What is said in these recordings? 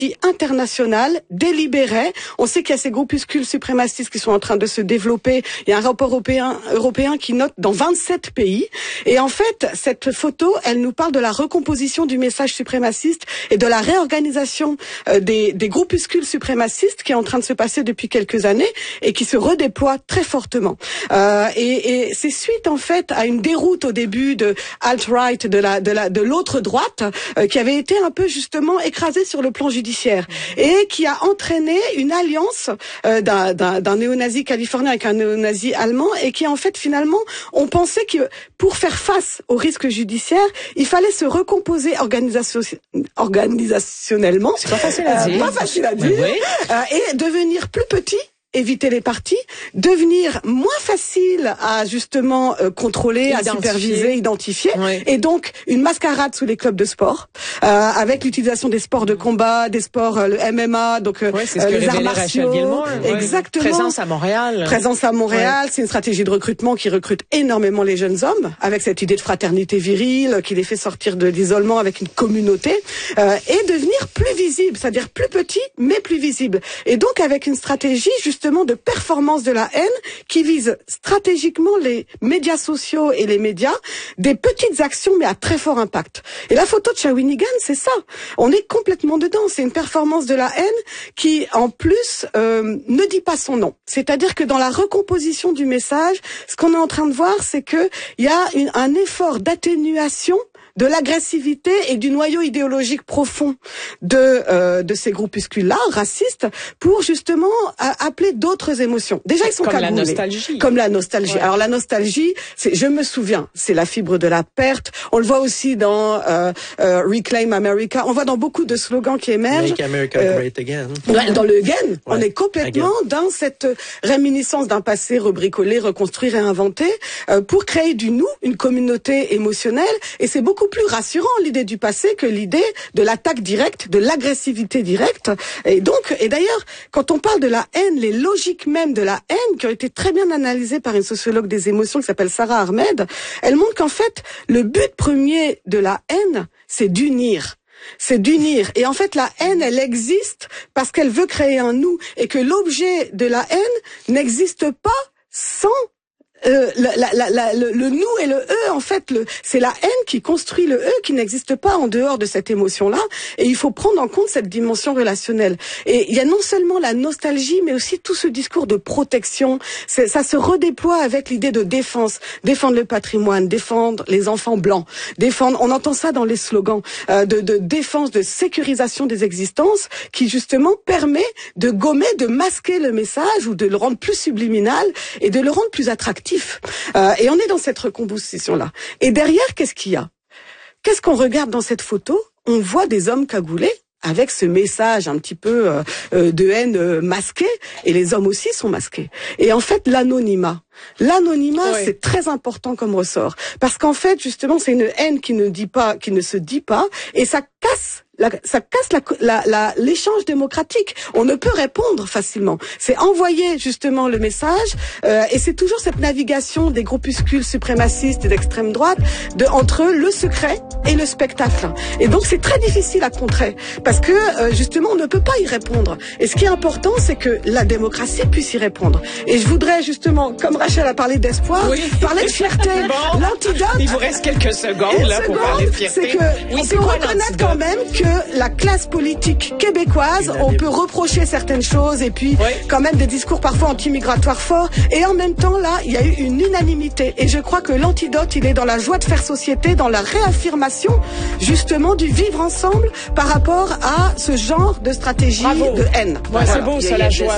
international délibérait. On sait qu'il y a ces groupuscules suprémacistes qui sont en train de se développer. Il y a un rapport européen qui note dans 27 pays. Et en fait, cette photo, elle nous parle de la recomposition du message suprémaciste et de la réorganisation des groupuscules suprémacistes qui est en train de se passer depuis quelques années et qui se redéploie très fortement. Et c'est suite en fait à une déroute au début de alt-right, de l'autre droite, qui avait été un peu justement écrasée sur le plan judiciaire et qui a entraîné une alliance d'un néo-nazi californien avec un néo-nazi allemand et qui en fait finalement on pensait que pour faire face aux risques judiciaires il fallait se recomposer organisationnellement. C'est pas facile à dire. Pas facile à dire. Oui. Et devenir plus petit. Éviter les partis, devenir moins facile à justement contrôler, à superviser, identifier, oui. Et donc une mascarade sous les clubs de sport, avec l'utilisation des sports de combat, des sports le MMA, donc c'est ce que les arts martiaux, Gilmore, exactement. Présence à Montréal. C'est une stratégie de recrutement qui recrute énormément les jeunes hommes, avec cette idée de fraternité virile qui les fait sortir de l'isolement avec une communauté, et devenir plus visible, c'est-à-dire plus petit mais plus visible, et donc avec une stratégie justement de performance de la haine qui vise stratégiquement les médias sociaux et les médias, des petites actions mais à très fort impact. Et la photo de Shawinigan, c'est ça. On est complètement dedans. C'est une performance de la haine qui, en plus, ne dit pas son nom. C'est-à-dire que dans la recomposition du message, ce qu'on est en train de voir, c'est que il y a un effort d'atténuation de l'agressivité et du noyau idéologique profond de ces groupuscules-là, racistes, pour justement appeler d'autres émotions. Déjà, ils sont comme cagoulés. La nostalgie. Comme la nostalgie. Ouais. Alors la nostalgie, je me souviens, c'est la fibre de la perte. On le voit aussi dans Reclaim America. On le voit dans beaucoup de slogans qui émergent. Make America Great Again. Dans le again, on est complètement dans cette réminiscence d'un passé rebricolé, reconstruit, réinventé, pour créer du nous, une communauté émotionnelle. Et c'est beaucoup plus rassurant l'idée du passé que l'idée de l'attaque directe, de l'agressivité directe. Et d'ailleurs, quand on parle de la haine, les logiques même de la haine, qui ont été très bien analysées par une sociologue des émotions qui s'appelle Sarah Ahmed, elle montre qu'en fait, le but premier de la haine, c'est d'unir. C'est d'unir. Et en fait, la haine, elle existe parce qu'elle veut créer un nous. Et que l'objet de la haine n'existe pas sans le nous et le eux, en fait, c'est la haine qui construit le eux qui n'existe pas en dehors de cette émotion-là. Et il faut prendre en compte cette dimension relationnelle. Et il y a non seulement la nostalgie, mais aussi tout ce discours de protection. Ça se redéploie avec l'idée de défense. Défendre le patrimoine, défendre les enfants blancs, on entend ça dans les slogans, de défense, de sécurisation des existences, qui justement permet de gommer, de masquer le message ou de le rendre plus subliminal et de le rendre plus attractif. Et on est dans cette recomposition-là. Et derrière, qu'est-ce qu'il y a? Qu'est-ce qu'on regarde dans cette photo? On voit des hommes cagoulés avec ce message un petit peu de haine masqué, et les hommes aussi sont masqués. Et en fait, l'anonymat, oui. C'est très important comme ressort, parce qu'en fait, justement, c'est une haine qui ne se dit pas, et ça casse l'échange démocratique. On ne peut répondre facilement. C'est envoyer justement le message, et c'est toujours cette navigation des groupuscules suprémacistes et d'extrême droite entre le secret et le spectacle. Et donc c'est très difficile à contrer, parce que justement on ne peut pas y répondre. Et ce qui est important, c'est que la démocratie puisse y répondre. Et je voudrais justement, comme Rachel a parlé d'espoir, parler de fierté. Bon, l'antidote. Il vous reste quelques secondes là pour parler de fierté. C'est que on peut reconnaître quand même que la classe politique québécoise, on peut reprocher certaines choses et puis quand même des discours parfois anti-migratoires forts, et en même temps là, il y a eu une unanimité, et je crois que l'antidote, il est dans la joie de faire société, dans la réaffirmation justement du vivre ensemble par rapport à ce genre de stratégie de haine. C'est beau ça, la joie.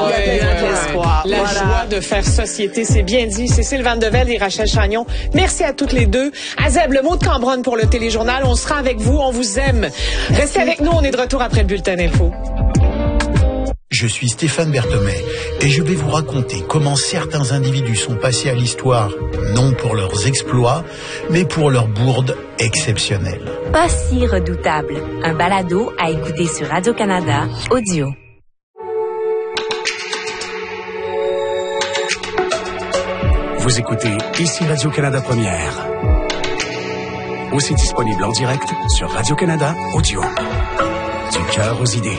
La joie de faire société, c'est bien dit. C'est Cécile Van de Velde et Rachel Chagnon. Merci à toutes les deux. Azeb, le mot de Cambronne pour le téléjournal. On sera avec vous, on vous aime. Restez avec nous, on est de retour après le bulletin d'info. Je suis Stéphane Berthomet et je vais vous raconter comment certains individus sont passés à l'histoire, non pour leurs exploits, mais pour leurs bourdes exceptionnelles. Pas si redoutable. Un balado à écouter sur Radio-Canada, audio. Vous écoutez ici Radio-Canada Première. Aussi disponible en direct sur Radio-Canada Audio. Du cœur aux idées.